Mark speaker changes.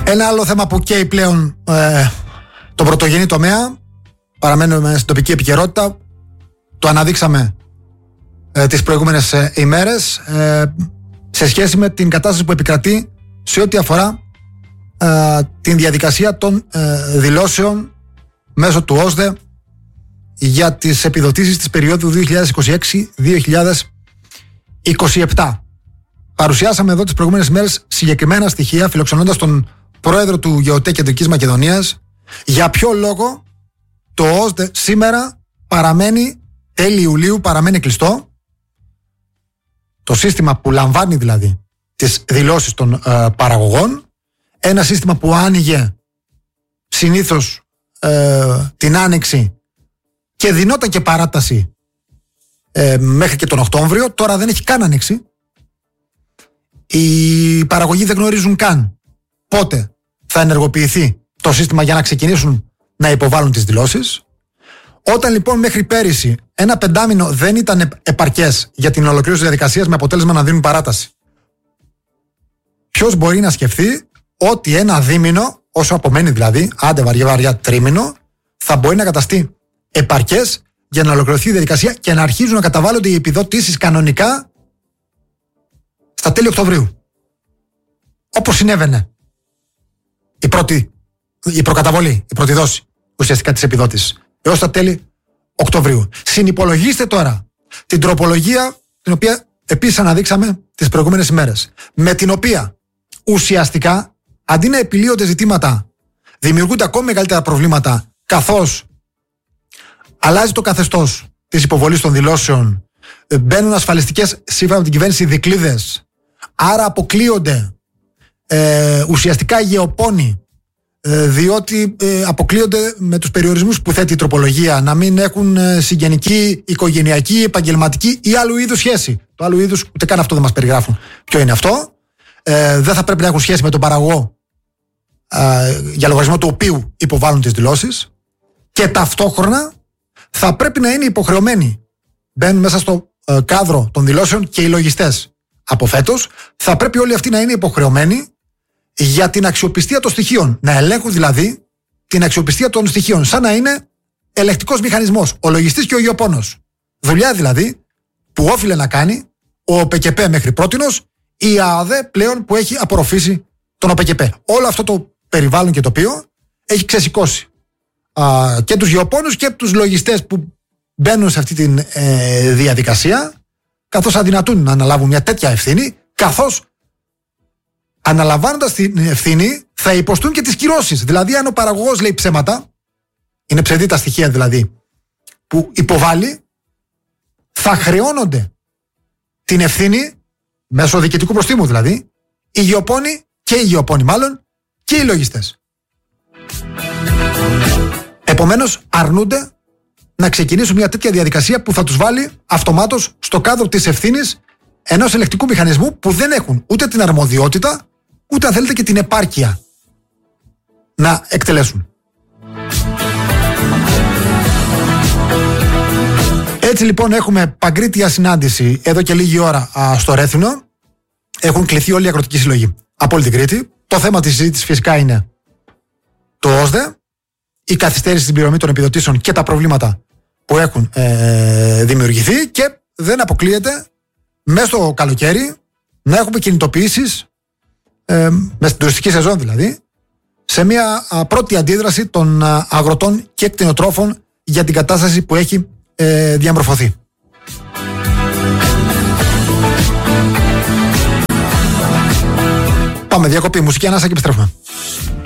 Speaker 1: Ένα άλλο θέμα που καίει πλέον τον πρωτογενή τομέα, παραμένουμε στην τοπική επικαιρότητα, το αναδείξαμε τις προηγούμενες ημέρες, σε σχέση με την κατάσταση που επικρατεί σε ό,τι αφορά την διαδικασία των δηλώσεων μέσω του ΟΣΔΕ για τις επιδοτήσεις της περίοδου 2026-2027. Παρουσιάσαμε εδώ τις προηγούμενες ημέρες συγκεκριμένα στοιχεία, φιλοξενώντας τον πρόεδρο του ΓΕΟΤΕ Κεντρικής Μακεδονίας, για ποιο λόγο το ΟΣΔΕ σήμερα παραμένει, τέλη Ιουλίου παραμένει κλειστό. Το σύστημα που λαμβάνει δηλαδή τις δηλώσεις των παραγωγών, ένα σύστημα που άνοιγε συνήθως την Άνοιξη και δινόταν και παράταση μέχρι και τον Οκτώβριο, τώρα δεν έχει καν ανοίξει. Οι παραγωγοί δεν γνωρίζουν καν πότε θα ενεργοποιηθεί το σύστημα για να ξεκινήσουν να υποβάλουν τις δηλώσεις. Όταν λοιπόν μέχρι πέρυσι ένα πεντάμινο δεν ήταν επαρκές για την ολοκλήρωση της διαδικασίας με αποτέλεσμα να δίνουν παράταση, ποιος μπορεί να σκεφτεί ότι ένα δίμηνο, όσο απομένει δηλαδή, άντε βαριά τρίμηνο, θα μπορεί να καταστεί επαρκές για να ολοκληρωθεί η διαδικασία και να αρχίζουν να καταβάλλονται οι επιδοτήσεις κανονικά στα τέλη Οκτωβρίου. Όπως συνέβαινε η προκαταβολή, η πρώτη δόση ουσιαστικά της επιδότησης έως τα τέλη Οκτωβρίου. Συνυπολογίστε τώρα την τροπολογία, την οποία επίσης αναδείξαμε τις προηγούμενες ημέρες, με την οποία ουσιαστικά αντί να επιλύονται ζητήματα, δημιουργούνται ακόμη μεγαλύτερα προβλήματα, καθώς αλλάζει το καθεστώς της υποβολής των δηλώσεων, μπαίνουν ασφαλιστικές σύμφωνα με την κυβέρνηση δικλείδες, άρα αποκλείονται ουσιαστικά οι γεωπόνοι, διότι αποκλείονται με τους περιορισμούς που θέτει η τροπολογία, να μην έχουν συγγενική, οικογενειακή, επαγγελματική ή άλλου είδους σχέση. Το άλλου είδους ούτε καν αυτό δεν μας περιγράφουν ποιο είναι αυτό. Δεν θα πρέπει να έχουν σχέση με τον παραγωγό για λογαριασμό του οποίου υποβάλλουν τις δηλώσεις, και ταυτόχρονα θα πρέπει να είναι υποχρεωμένοι, μπαίνουν μέσα στο κάδρο των δηλώσεων και οι λογιστές από φέτος, θα πρέπει όλοι αυτοί να είναι υποχρεωμένοι για την αξιοπιστία των στοιχείων, να ελέγχουν δηλαδή την αξιοπιστία των στοιχείων, σαν να είναι ελεκτικός μηχανισμός, ο λογιστής και ο γεωπόνος. Δουλειά δηλαδή που όφιλε να κάνει ο ΟΠΕΚΕΠΕ μέχρι πρότινος, η ΑΑΔΕ πλέον που έχει απορροφήσει τον ΟΠΕΚΕΠΕ. Όλο αυτό το περιβάλλον και τοπίο έχει ξεσηκώσει και τους γεωπόνους και τους λογιστές που μπαίνουν σε αυτή τη διαδικασία, καθώς αδυνατούν να αναλάβουν μια τέτοια ευθύνη, καθώς αναλαμβάνοντας την ευθύνη θα υποστούν και τις κυρώσεις. Δηλαδή αν ο παραγωγός λέει ψέματα, είναι ψευδή τα στοιχεία δηλαδή που υποβάλλει, θα χρεώνονται την ευθύνη μέσω διοικητικού προστίμου δηλαδή οι γεωπόνοι και οι λογιστές. Επομένως αρνούνται να ξεκινήσουν μια τέτοια διαδικασία που θα τους βάλει αυτομάτως στο κάδρο της ευθύνης ενός ελεκτικού μηχανισμού που δεν έχουν ούτε την αρμοδιότητα, ούτε αν θέλετε και την επάρκεια να εκτελέσουν. Έτσι λοιπόν έχουμε παγκρίτια συνάντηση εδώ και λίγη ώρα στο Ρέθινο. Έχουν κληθεί όλοι οι αγροτικοί σύλλογοι από όλη την Κρήτη. Το θέμα της συζήτησης φυσικά είναι το ΟΣΔΕ, η καθυστέρηση στην πληρωμή των επιδοτήσεων και τα προβλήματα που έχουν δημιουργηθεί, και δεν αποκλείεται μέσα στο καλοκαίρι να έχουμε κινητοποιήσεις, μέσα στην τουριστική σεζόν δηλαδή, σε μια πρώτη αντίδραση των αγροτών και κτηνοτρόφων για την κατάσταση που έχει διαμορφωθεί. Πάμε διακοπή, μουσική ανάσα και επιστρέφουμε.